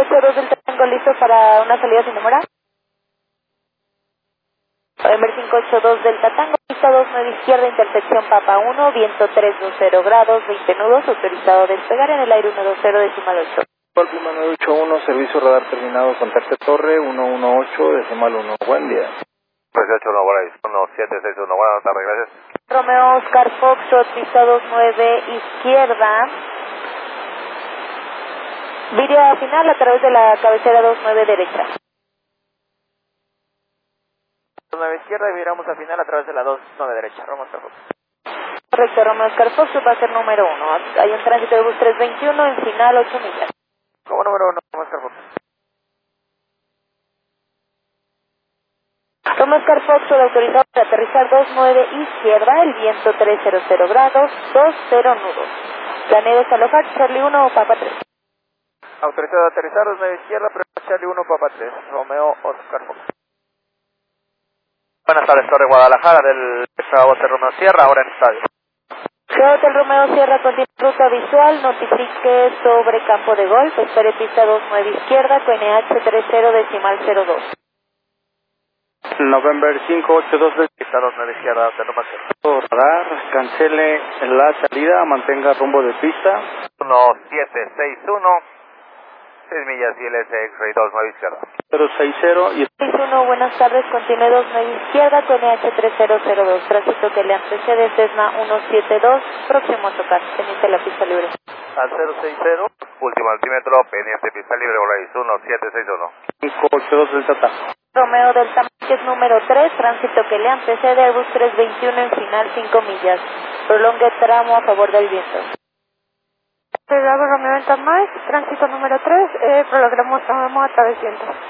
582 del Tango, listo para una salida sin demora. November 582 del Tango, pista 29 izquierda, intersección Papa 1, viento 320 grados, 20 nudos, autorizado a despegar en el aire 120 decimal 8. Puma 981, servicio radar terminado, contacto torre 118 decimal 1. Buen día. 381, buenas, 1761, buenas tardes, gracias. Romeo Oscar Foxtrot, pista 29 izquierda. Vídeo final a través de la cabecera 29 derecha. 29 izquierda y viramos a final a través de la 29 derecha. Romeo Oscar Fox. Correcto, Romeo Oscar Foxtrot va a ser número 1. Hay un tránsito de bus 321 en final 8 millas. Como número 1, Romeo Oscar Fox. Romeo Oscar Foxtrot autorizado para aterrizar 29 izquierda, el viento 300 grados, 20 nudos. Planeo desalojar Charlie 1 o Papa 3. Autorizado a aterrizar 29 izquierda, pero Charlie 1, Papa 3. Romeo Oscar Fox. Buenas tardes, Torre Guadalajara, del Hotel Romeo Sierra, ahora en estadio. Hotel Romeo Sierra continúa ruta visual, notifique sobre campo de golf, espere pista 29 izquierda, QNH 30 decimal 02. November 582 del Pista 29 izquierda, Hotel Romeo Sierra. radar, cancele la salida, mantenga rumbo de pista. 1761, 6 millas y LS X-Ray 29 izquierda. 060 y 61, buenas tardes, continúe 29 izquierda, QNH 3002, tránsito que le antecede Cessna 172, próximo a tocar, teniente la pista libre. Al 060, último altímetro, pendiente pista libre, Volaris 1761. 582 del Tata. Romeo del Tamanque número 3, tránsito que le antecede Airbus 321 en final 5 millas, prolongue tramo a favor del viento. Bravo Romeo del Tamanque, tránsito número 3, prolongamos tramo a través viento.